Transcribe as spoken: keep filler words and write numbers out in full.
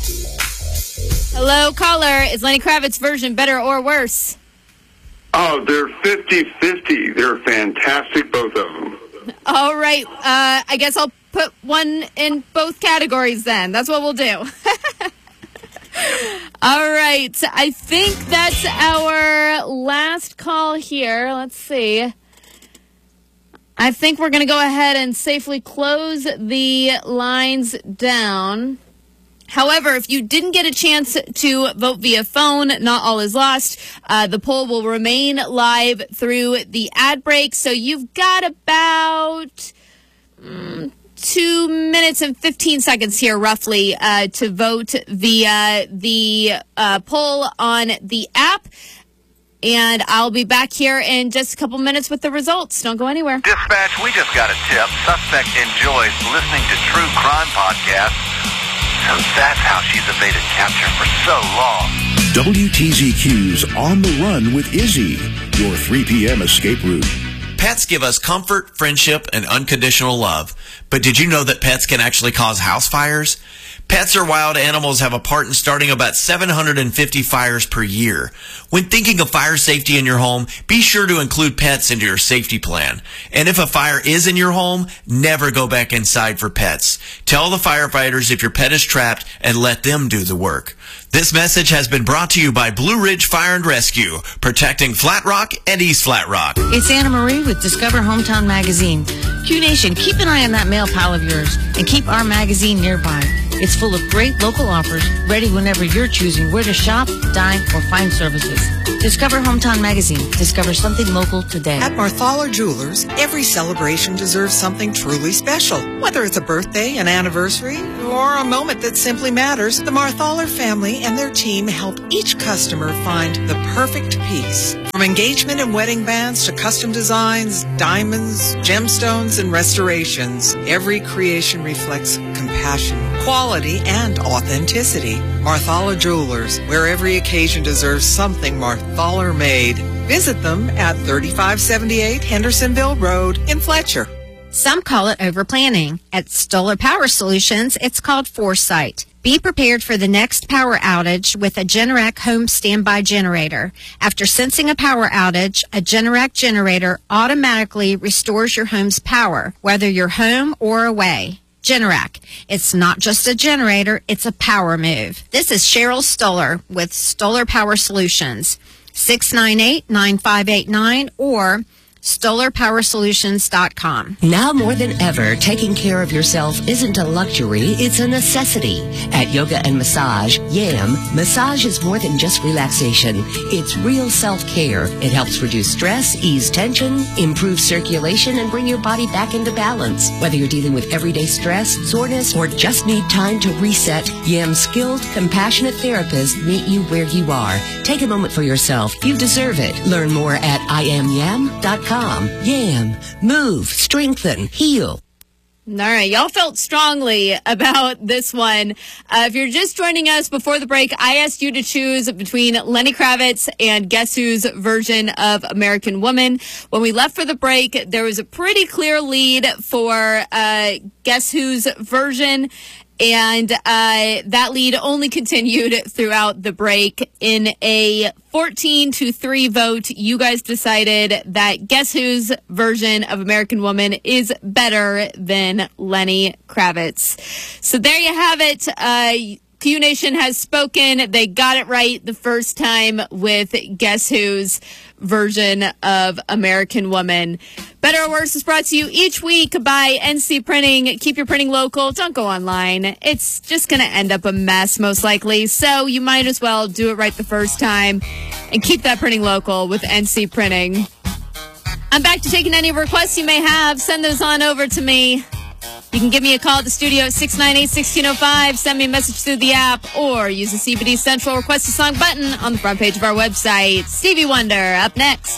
Hello, caller. Is Lenny Kravitz's version better or worse? Oh, they're fifty-fifty. They're fantastic, both of them. All right. Uh, I guess I'll put one in both categories then. That's what we'll do. All right. I think that's our last call here. Let's see. I think we're going to go ahead and safely close the lines down. However, if you didn't get a chance to vote via phone, not all is lost. Uh, the poll will remain live through the ad break. So you've got about mm, two minutes and fifteen seconds here, roughly, uh, to vote via the uh, poll on the app. And I'll be back here in just a couple minutes with the results. Don't go anywhere. Dispatch, we just got a tip. Suspect enjoys listening to true crime podcasts. So that's how she's evaded capture for so long. W T Z Q's On the Run with Izzy, your three p.m. escape route. Pets give us comfort, friendship, and unconditional love. But did you know that pets can actually cause house fires? Pets or wild animals have a part in starting about seven hundred fifty fires per year. When thinking of fire safety in your home, be sure to include pets into your safety plan. And if a fire is in your home, never go back inside for pets. Tell the firefighters if your pet is trapped and let them do the work. This message has been brought to you by Blue Ridge Fire and Rescue, protecting Flat Rock and East Flat Rock. It's Anna Marie with Discover Hometown Magazine. Q Nation, keep an eye on that mail pile of yours and keep our magazine nearby. It's full of great local offers, ready whenever you're choosing where to shop, dine, or find services. Discover Hometown Magazine. Discover something local today. At Marthaler Jewelers, every celebration deserves something truly special. Whether it's a birthday, an anniversary, or a moment that simply matters, the Marthaler family and their team help each customer find the perfect piece. From engagement and wedding bands to custom designs, diamonds, gemstones, and restorations, every creation reflects compassion, quality, and authenticity. Marthaler Jewelers, where every occasion deserves something Marthaler made. Visit them at thirty-five seventy-eight Hendersonville Road in Fletcher. Some call it overplanning. At Stoller Power Solutions, it's called foresight. Be prepared for the next power outage with a Generac home standby generator. After sensing a power outage, a Generac generator automatically restores your home's power, whether you're home or away. Generac. It's not just a generator, it's a power move. This is Cheryl Stoller with Stoller Power Solutions. six nine eight, nine five eight nine or Stoller Power Solutions dot com. Now more than ever, taking care of yourself isn't a luxury, it's a necessity. At Yoga and Massage, YAM, massage is more than just relaxation. It's real self-care. It helps reduce stress, ease tension, improve circulation, and bring your body back into balance. Whether you're dealing with everyday stress, soreness, or just need time to reset, YAM's skilled, compassionate therapists meet you where you are. Take a moment for yourself. You deserve it. Learn more at I am yam dot com. YAM. Move, strengthen, heal. All right. Y'all felt strongly about this one. Uh, if you're just joining us before the break, I asked you to choose between Lenny Kravitz and Guess Who's version of American Woman. When we left for the break, there was a pretty clear lead for uh, Guess Who's version. And uh, that lead only continued throughout the break. In a fourteen to three vote, you guys decided that Guess Who's version of American Woman is better than Lenny Kravitz. So there you have it. Uh, Q Nation has spoken. They got it right the first time with Guess Who's version of American Woman. Better or Worse is brought to you each week by N C Printing. Keep your printing local. Don't go online. It's just going to end up a mess, most likely. So you might as well do it right the first time and keep that printing local with N C Printing. I'm back to taking any requests you may have. Send those on over to me. You can give me a call at the studio at six nine eight, one six zero five, send me a message through the app, or use the C B D Central Request a Song button on the front page of our website. Stevie Wonder, up next.